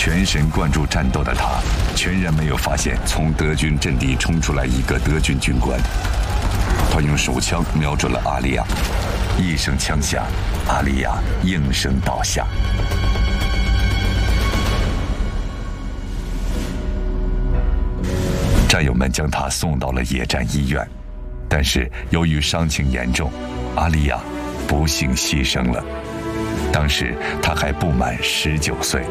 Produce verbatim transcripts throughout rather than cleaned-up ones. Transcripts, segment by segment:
全神贯注战斗的他，全然没有发现从德军阵地冲出来一个德军军官。他用手枪瞄准了阿利亚，一声枪响，阿利亚应声倒下。战友们将他送到了野战医院，但是由于伤情严重，阿利亚不幸牺牲了。当时他还不满十九岁。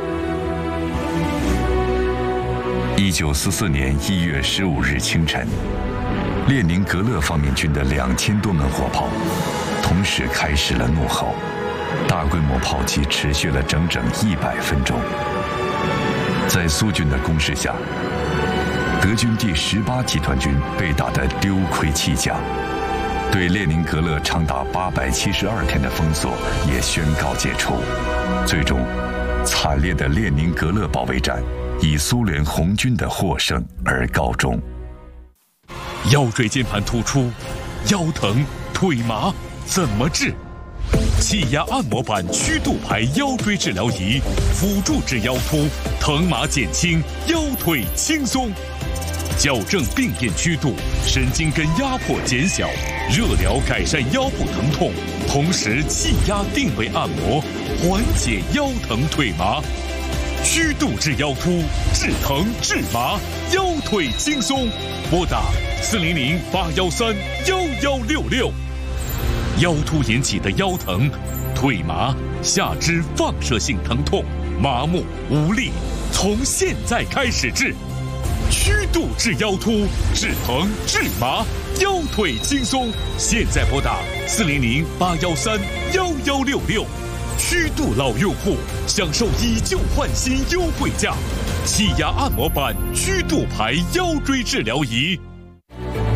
一九四四年一月十五日清晨，列宁格勒方面军的两千多门火炮同时开始了怒吼，大规模炮击持续了整整一百分钟。在苏军的攻势下，德军第十八集团军被打得丢盔弃甲，对列宁格勒长达八百七十二天的封锁也宣告解除。最终，惨烈的列宁格勒保卫战以苏联红军的获胜而告终。 腰椎间盘突出、腰疼、腿麻怎么治？气压按摩板曲度排腰椎治疗仪，辅助治腰突，疼麻减轻，腰腿轻松。矫正病变曲度，神经根压迫减小，热疗改善腰部疼痛，同时气压定位按摩，缓解腰疼腿麻。曲度治腰突，治疼治麻，腰腿轻松。拨打四零零八幺三幺幺六六。腰突引起的腰疼、腿麻、下肢放射性疼痛、麻木无力，从现在开始治。曲度治腰突，治疼治麻，腰腿轻松。现在拨打四零零八幺三幺幺六六。曲度老用户享受以旧换新优惠价，气压按摩板曲度排腰椎治疗仪。